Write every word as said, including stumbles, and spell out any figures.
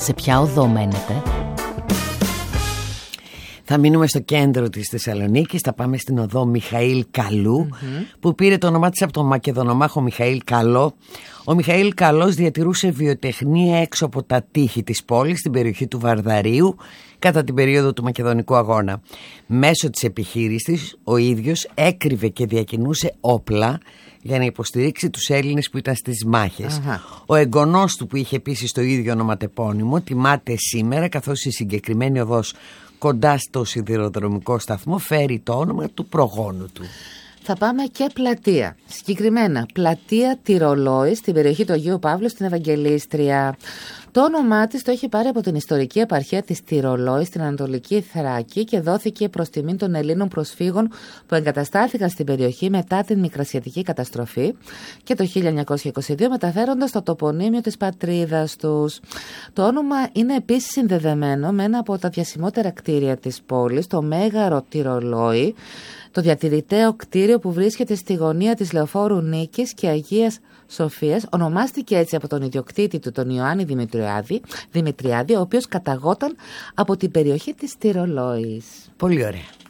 Σε ποια οδό μένετε? Θα μείνουμε στο κέντρο της Θεσσαλονίκης, θα πάμε στην οδό Μιχαήλ Καλού, mm-hmm. που πήρε το όνομά της από τον Μακεδονομάχο Μιχαήλ Καλό. Ο Μιχαήλ Καλός διατηρούσε βιοτεχνία έξω από τα τείχη της πόλης, στην περιοχή του Βαρδαρίου, κατά την περίοδο του Μακεδονικού Αγώνα. Μέσω της επιχείρησης ο ίδιος έκρυβε και διακινούσε όπλα για να υποστηρίξει τους Έλληνες που ήταν στις μάχες. Uh-huh. Ο εγγονός του, που είχε επίσης το ίδιο ονοματεπώνυμο, τιμάται σήμερα, καθώς η συγκεκριμένη οδός κοντά στο σιδηροδρομικό σταθμό φέρει το όνομα του προγόνου του. Θα πάμε και πλατεία. Συγκεκριμένα πλατεία Τυρολόη στην περιοχή του Αγίου Παύλου στην Ευαγγελίστρια. Το όνομά της το έχει πάρει από την ιστορική επαρχία της Τυρολόη στην Ανατολική Θράκη και δόθηκε προς τιμήν των Ελλήνων προσφύγων που εγκαταστάθηκαν στην περιοχή μετά την Μικρασιατική καταστροφή και το χίλια εννιακόσια είκοσι δύο μεταφέροντας το τοπονύμιο της πατρίδας τους. Το όνομα είναι επίσης συνδεδεμένο με ένα από τα διασημότερα κτίρια της πόλης, το Μέγαρο Τυρολόη, το διατηρηταίο κτίριο που βρίσκεται στη γωνία της Λεωφόρου Νίκης και Αγίας Σοφίας. Ονομάστηκε έτσι από τον ιδιοκτήτη του, τον Ιωάννη Δημητριάδη, Δημητριάδη, ο οποίος καταγόταν από την περιοχή της Τυρολόης. Πολύ ωραία.